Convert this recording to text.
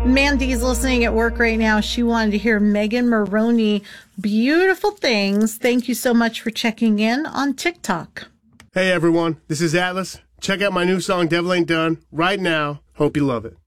Mandy's listening at work right now. She wanted to hear Megan Maroney, Beautiful Things. Thank you so much for checking in on TikTok. Hey everyone, this is Atlas. Check out my new song, Devil Ain't Done, right now. Hope you love it.